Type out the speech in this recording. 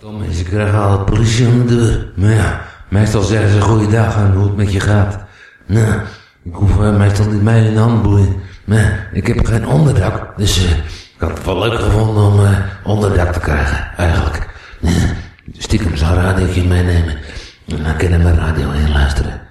Tom, mensen krijgen al de politie aan de deur. Maar ja, meestal zeggen ze goeiedag en hoe het met je gaat. Nou, ik hoef meestal niet mee in de hand boeien. Maar ik heb geen onderdak, dus ik had het wel leuk gevonden om onderdak te krijgen, eigenlijk. Stiekem zo'n radiootje meenemen. En dan kunnen we radio in luisteren.